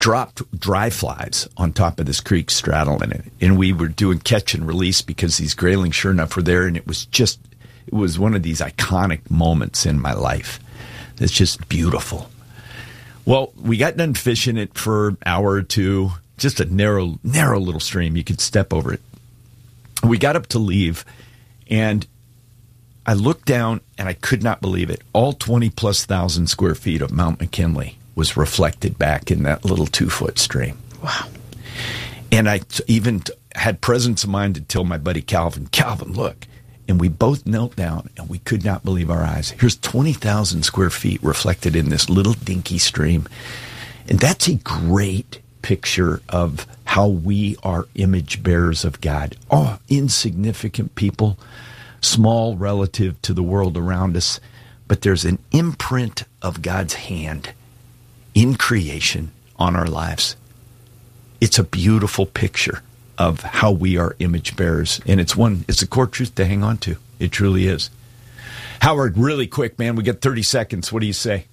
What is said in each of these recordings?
dropped dry flies on top of this creek straddling it. And we were doing catch and release because these graylings, sure enough, were there. And it was one of these iconic moments in my life. It's just beautiful. Well, we got done fishing it for an hour or two, just a narrow little stream. You could step over it. We got up to leave, and I looked down, and I could not believe it. All 20-plus thousand square feet of Mount McKinley was reflected back in that little 2-foot stream. Wow. And I even had presence of mind to tell my buddy Calvin, look. And we both knelt down, and we could not believe our eyes. Here's 20,000 square feet reflected in this little dinky stream. And that's a great picture of how we are image bearers of God. Oh, insignificant people, small relative to the world around us. But there's an imprint of God's hand in creation on our lives. It's a beautiful picture of how we are image bearers. And it's a core truth to hang on to. It truly is. Howard, really quick, man. We got 30 seconds. What do you say?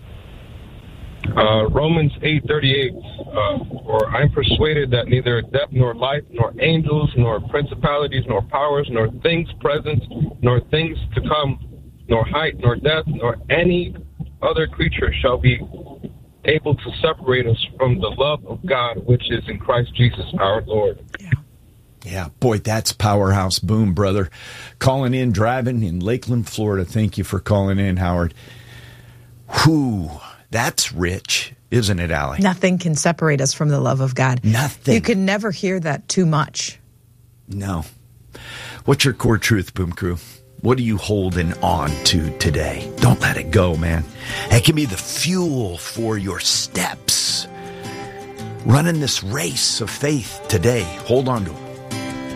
Romans 8:38. Or I'm persuaded that neither death nor life, nor angels, nor principalities, nor powers, nor things present, nor things to come, nor height, nor depth, nor any other creature shall be able to separate us from the love of God, which is in Christ Jesus our Lord. Yeah, boy, that's powerhouse boom, brother. Calling in, driving in Lakeland, Florida. Thank you for calling in, Howard. Whew, that's rich, isn't it, Allie? Nothing can separate us from the love of God. Nothing. You can never hear that too much. No. What's your core truth, Boom Crew? What are you holding on to today? Don't let it go, man. It can be the fuel for your steps. Running this race of faith today. Hold on to it.